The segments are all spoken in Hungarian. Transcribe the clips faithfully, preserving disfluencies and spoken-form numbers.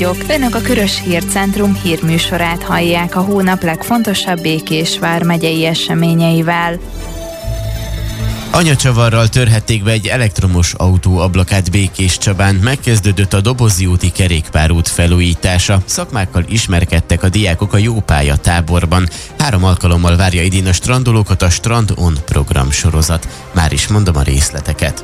Önök a Körös Hírcentrum hírműsorát hallják a hónap legfontosabb Békés vármegyei eseményeivel. Anyacsavarral törhették be egy elektromos autó ablakát Békéscsabán, megkezdődött a Dobozi úti kerékpárút felújítása. Szakmákkal ismerkedtek a diákok a Jópálya táborban. Három alkalommal várja idén a strandolókat a Strand On program sorozat. Már is mondom a részleteket.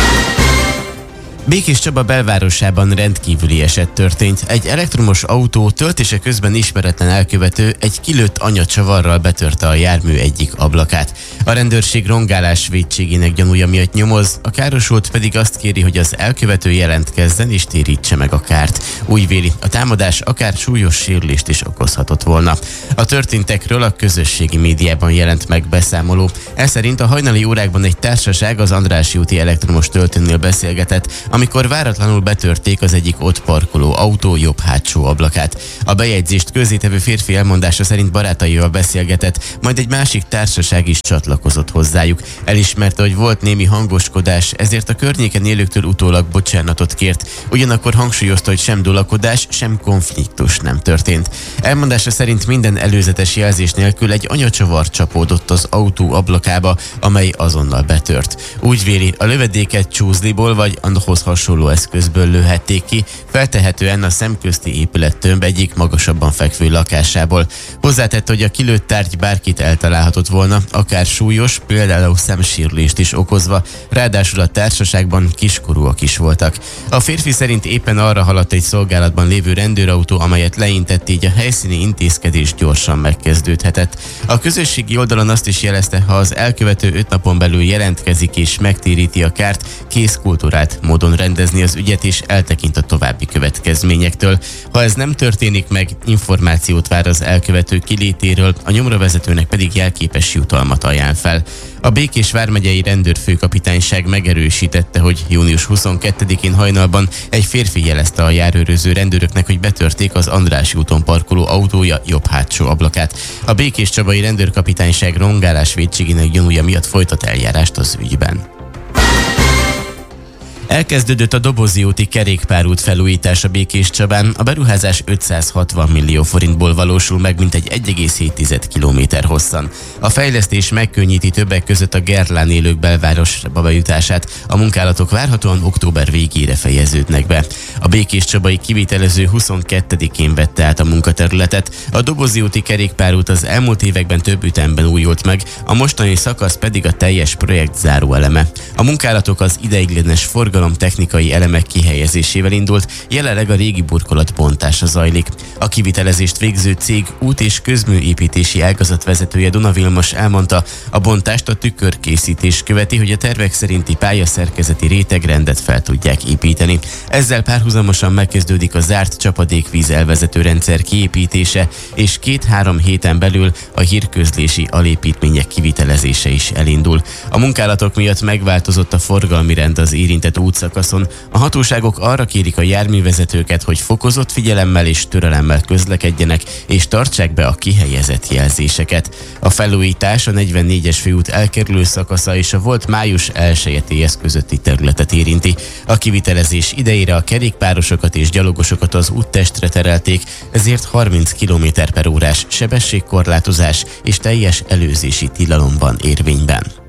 Békéscsaba belvárosában rendkívüli eset történt. Egy elektromos autó töltése közben ismeretlen elkövető egy kilőtt anyacsavarral betörte a jármű egyik ablakát. A rendőrség rongálás vétségének gyanúja miatt nyomoz, a károsult pedig azt kéri, hogy az elkövető jelentkezzen és térítse meg a kárt. Úgy véli, a támadás akár súlyos sérülést is okozhatott volna. A történtekről a közösségi médiában jelent meg beszámoló. Ez szerint a hajnali órákban egy társaság az Andrássy úti elektromos töltőnél beszélgetett, amikor váratlanul betörték az egyik ott parkoló autó jobb hátsó ablakát. A bejegyzést közzétevő férfi elmondása szerint barátaival beszélgetett, majd egy másik társaság is csatlakozott hozzájuk. Elismerte, hogy volt némi hangoskodás, ezért a környéken élőktől utólag bocsánatot kért. Ugyanakkor hangsúlyozta, hogy sem dolakodás, sem konfliktus nem történt. Elmondása szerint minden előzetes jelzés nélkül egy anyacsavar csapódott az autó ablakába, amely azonnal betört. Úgy véli, a lövedéket csúzliból vagy ahhoz hasonló eszközből lőhették ki, feltehetően a szemközti épülettömb egyik magasabban fekvő lakásából. Hozzátette, hogy a kilőtt tárgy bárkit eltalálhatott volna, akár súlyos, például szemsérülést is okozva, ráadásul a társaságban kiskorúak is voltak. A férfi szerint éppen arra haladt egy szolgálatban lévő rendőrautó, amelyet leintett, így a helyszíni intézkedés gyorsan megkezdődhetett. A közösségi oldalon azt is jelezte, ha az elkövető öt napon belül jelentkezik és megtéríti a kárt, kész kultúrát módon rendezni az ügyet és eltekint a további következményektől. Ha ez nem történik meg, információt vár az elkövető kilétéről, a nyomravezetőnek pedig jelképes jutalmat ajánl fel. A Békés vármegyei rendőrfőkapitányság megerősítette, hogy június huszonkettedikén hajnalban egy férfi jelezte a járőröző rendőröknek, hogy betörték az Andrássy úton parkoló autója jobb hátsó ablakát. A békéscsabai rendőrkapitányság rongálás vétségének gyanúja miatt folytat eljárást az ügyben. Elkezdődött a Dobozi úti kerékpárút felújítása Békéscsabán. A beruházás ötszázhatvan millió forintból valósul meg, mintegy egy egész hét kilométer hosszan. A fejlesztés megkönnyíti többek között a Gerlán élők belvárosba bejutását. A munkálatok várhatóan október végére fejeződnek be. A békéscsabai kivitelező huszonkettedikén vette át a munkaterületet. A Dobozi úti kerékpárút az elmúlt években több ütemben újult meg, a mostani szakasz pedig a teljes projekt záróeleme. A munkálatok az ideiglenes forgalom technikai elemek kihelyezésével indult, jelenleg a régi burkolat bontása zajlik. A kivitelezést végző cég út- és közműépítési ágazat vezetője Duna Vilmos elmondta, a bontást a tükörkészítés követi, hogy a tervek szerinti pályaszerkezeti rétegrendet fel tudják építeni. Ezzel párhuzamosan megkezdődik a zárt csapadékvíz elvezető rendszer kiépítése, és két-három héten belül a hírközlési alépítmények kivitelezése is elindul. A munkálatok miatt megváltozott a forgalmi rend az érintett útszakaszon. A hatóságok arra kérik a járművezetőket, hogy fokozott figyelemmel és türelemmel közlekedjenek, és tartsák be a kihelyezett jelzéseket. A felújítás a negyvennégyes főút elkerülő szakasza és a volt május elseje-T S közötti területet érinti. A kivitelezés idejére a kerékpárosokat és gyalogosokat az úttestre terelték, ezért harminc kilométer per órás sebességkorlátozás és teljes előzési tilalom van érvényben.